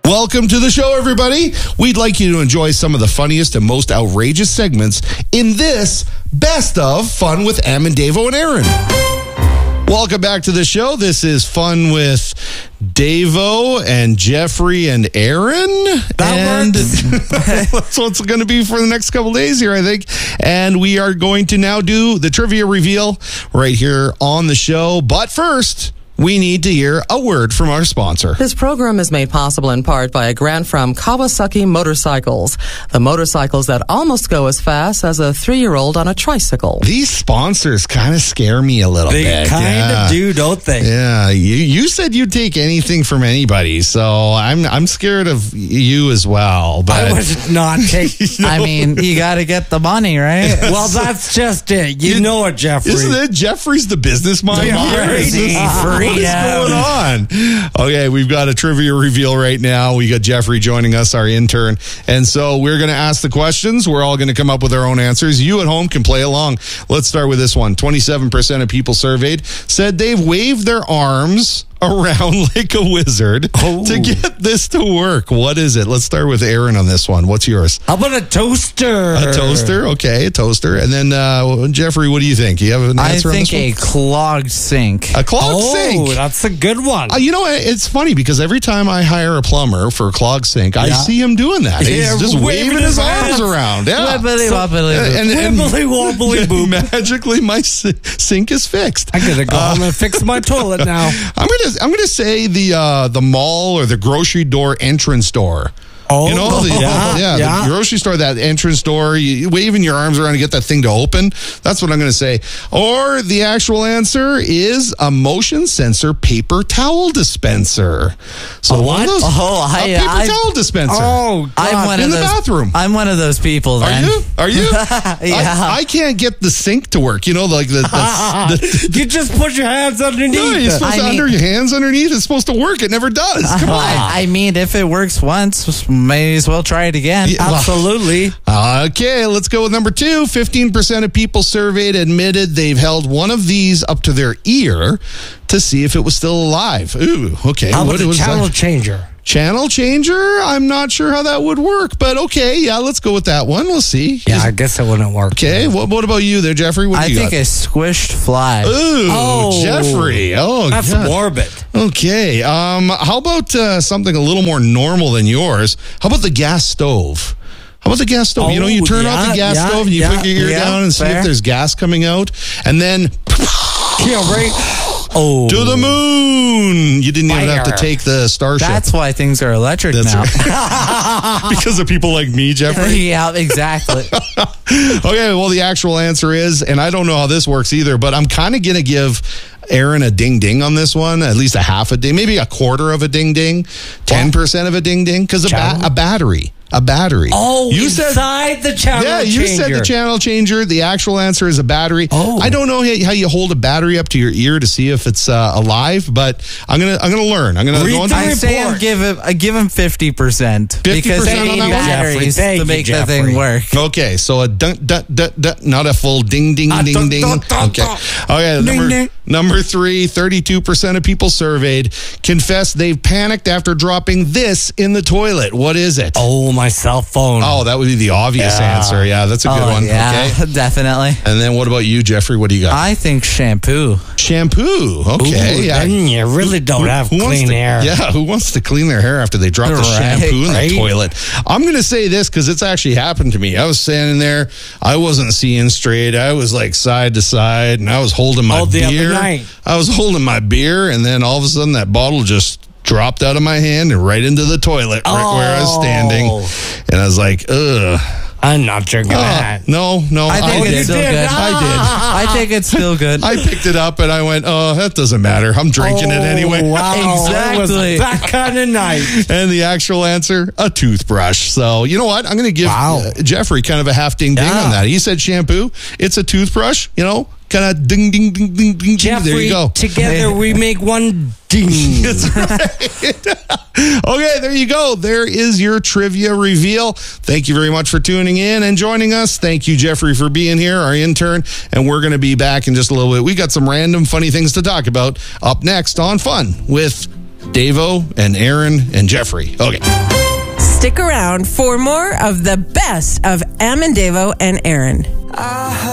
Welcome to the show, everybody. We'd like you to enjoy some of the funniest and most outrageous segments in this Best of Fun with Em and Davo and Aaron. Welcome back to the show. This is Fun with Davo and Jeffrey and Aaron. That's what it's going to be for the next couple days here, I think. And we are going to now do the trivia reveal right here on the show. But first, we need to hear a word from our sponsor. This program is made possible in part by a grant from Kawasaki Motorcycles, the motorcycles that almost go as fast as a 3-year-old on a tricycle. These sponsors kind of scare me a little bit. They kind of do, don't they? Yeah, you said you'd take anything from anybody, so I'm scared of you as well. But I would not take. I mean, you got to get the money, right? Well, that's just it. You know it, Jeffrey. Isn't it? Jeffrey's the business mind. What's going on? Okay, we've got a trivia reveal right now. We got Jeffrey joining us, our intern. And so we're going to ask the questions. We're all going to come up with our own answers. You at home can play along. Let's start with this one. 27% of people surveyed said they've waved their arms around like a wizard to get this to work. What is it? Let's start with Aaron on this one. What's yours? How about a toaster? A toaster? Okay, a toaster. And then, Jeffrey, what do you think? You have an answer on this one? I think a clogged sink. A clogged sink. Oh, that's a good one. You know, it's funny because every time I hire a plumber for a clogged sink, I see him doing that. He's just waving his arms around. Yeah. Wibbly wobbly. And Wibbly wobbly boop. Magically, my sink is fixed. I gotta go home and fix my toilet now. I'm gonna say the mall or the grocery door entrance door. Oh, you know, the grocery store, that entrance door, you waving your arms around to get that thing to open. That's what I'm going to say. Or the actual answer is a motion sensor paper towel dispenser. So what? One of those, paper towel dispenser. Oh, God. In the bathroom. I'm one of those people. Then. Are you? Yeah. I can't get the sink to work. You know, like you just put your hands underneath. No, you're supposed to under your hands underneath. It's supposed to work. It never does. Come on. I mean, if it works once, may as well try it again. Yeah, absolutely. Okay, let's go with number 2. 15% of people surveyed admitted they've held one of these up to their ear to see if it was still alive. Ooh, okay. How about a channel changer? Channel changer? I'm not sure how that would work, but okay, yeah, let's go with that one. We'll see. Yeah, I guess it wouldn't work. Okay, what about you there, Jeffrey? What do you think got? a squished fly. Ooh, Jeffrey. Oh, that's morbid. Okay, how about something a little more normal than yours? How about the gas stove? How about the gas stove? You know, you turn off the gas stove and you put your ear down and see if there's gas coming out, and then to the moon. You didn't even have to take the Starship. That's why things are electric now. Right. Because of people like me, Jeffrey? Yeah, exactly. Okay, well, the actual answer is, and I don't know how this works either, but I'm kind of going to give Aaron a ding-ding on this one, at least a half a ding, maybe a quarter of a ding-ding, 10% of a ding-ding, because a battery. A battery. Oh, you inside the channel changer. Yeah, you said the channel changer. The actual answer is a battery. Oh. I don't know how you hold a battery up to your ear to see if it's alive, but I'm gonna learn. I'm gonna go into I say I give him 50%. Because they need batteries to make the thing work. Okay, so a not a full ding ding ding ding. Okay, number 3, 32% of people surveyed confess they've panicked after dropping this in the toilet. What is it? Oh, my cell phone. Oh, that would be the obvious answer. Yeah, that's a good one. Yeah, okay, definitely. And then what about you, Jeffrey? What do you got? I think shampoo. Shampoo. Okay. Ooh, then you really don't have clean hair. Yeah, who wants to clean their hair after they drop the shampoo in the toilet? I'm going to say this because it's actually happened to me. I was standing there. I wasn't seeing straight. I was like side to side, and I was holding my beer. I was holding my beer, and then all of a sudden that bottle just dropped out of my hand and right into the toilet right where I was standing. And I was like, ugh. I'm not drinking that. No. I think it's still good. I I think it's still good. I picked it up and I went, oh, that doesn't matter. I'm drinking it anyway. Wow. Exactly. That kind of night. And the actual answer, a toothbrush. So, you know what? I'm going to give Jeffrey kind of a half ding-ding on that. He said shampoo. It's a toothbrush, you know, kind of ding, ding, ding, ding, ding. Jeffrey, there you go. Together we make one ding. That's right. Okay, there you go. There is your trivia reveal. Thank you very much for tuning in and joining us. Thank you, Jeffrey, for being here, our intern. And we're going to be back in just a little bit. We got some random funny things to talk about up next on Fun with Davo and Aaron and Jeffrey. Okay. Stick around for more of the best of Am and Davo and Aaron.